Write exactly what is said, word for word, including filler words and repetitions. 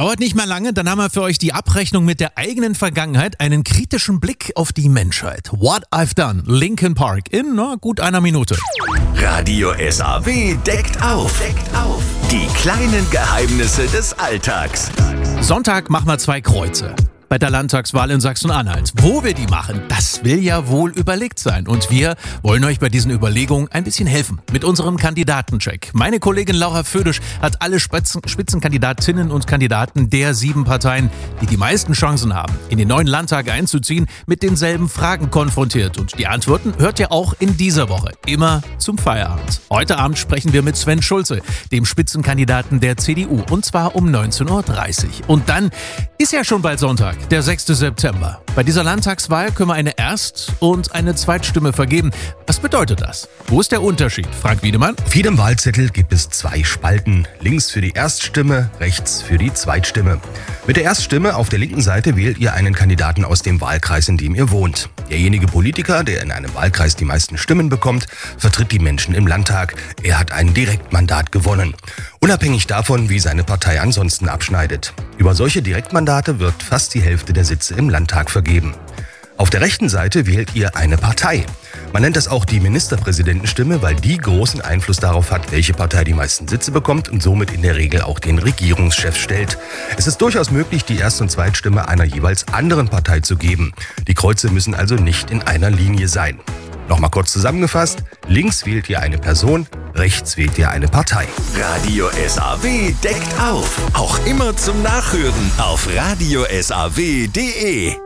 Dauert nicht mehr lange, dann haben wir für euch die Abrechnung mit der eigenen Vergangenheit, einen kritischen Blick auf die Menschheit. What I've Done, Linkin Park, in na, gut einer Minute. Radio S A W deckt auf. Deckt auf. Die kleinen Geheimnisse des Alltags. Sonntag machen wir zwei Kreuze. Bei der Landtagswahl in Sachsen-Anhalt. Wo wir die machen, das will ja wohl überlegt sein. Und wir wollen euch bei diesen Überlegungen ein bisschen helfen mit unserem Kandidatencheck. Meine Kollegin Laura Födisch hat alle Spitzen- Spitzenkandidatinnen und Kandidaten der sieben Parteien, die die meisten Chancen haben, in den neuen Landtag einzuziehen, mit denselben Fragen konfrontiert. Und die Antworten hört ihr auch in dieser Woche, immer zum Feierabend. Heute Abend sprechen wir mit Sven Schulze, dem Spitzenkandidaten der C D U, und zwar um neunzehn Uhr dreißig. Und dann ist ja schon bald Sonntag, der sechster September. Bei dieser Landtagswahl können wir eine Erst- und eine Zweitstimme vergeben. Was bedeutet das? Wo ist der Unterschied? Frank Wiedemann? Auf jedem Wahlzettel gibt es zwei Spalten. Links für die Erststimme, rechts für die Zweitstimme. Mit der Erststimme auf der linken Seite wählt ihr einen Kandidaten aus dem Wahlkreis, in dem ihr wohnt. Derjenige Politiker, der in einem Wahlkreis die meisten Stimmen bekommt, vertritt die Menschen im Landtag. Er hat ein Direktmandat gewonnen. Unabhängig davon, wie seine Partei ansonsten abschneidet. Über solche Direktmandate wird fast die Hälfte der Sitze im Landtag vergeben. Auf der rechten Seite wählt ihr eine Partei. Man nennt das auch die Ministerpräsidentenstimme, weil die großen Einfluss darauf hat, welche Partei die meisten Sitze bekommt und somit in der Regel auch den Regierungschef stellt. Es ist durchaus möglich, die Erst- und Zweitstimme einer jeweils anderen Partei zu geben. Die Kreuze müssen also nicht in einer Linie sein. Nochmal kurz zusammengefasst: Links wählt ihr eine Person, rechts wählt ihr eine Partei. Radio S A W deckt auf. Auch immer zum Nachhören auf radio s a w punkt d e.